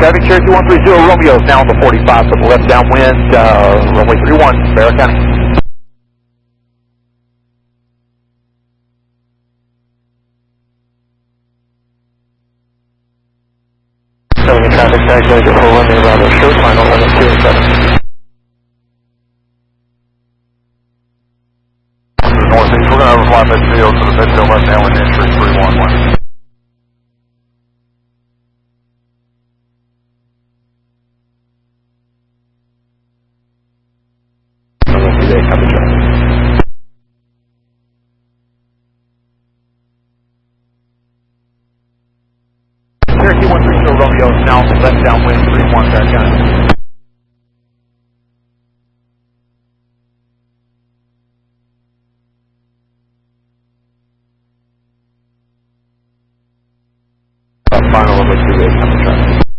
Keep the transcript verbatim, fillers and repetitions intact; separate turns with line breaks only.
Traffic, Cherokee one three zero Romeo is now on the forty-five for the left downwind, uh, runway three one, Barrow County.
Showing a traffic tag exit for runway Bravo, short final limit two and seven.
Northeast, we're going to overfly midfield to the midfield left downwind entry three one one.
Cherokee one three zero Romeo is now on the left downwind, three one, Barrow County.
Final limit two eight, coming traffic.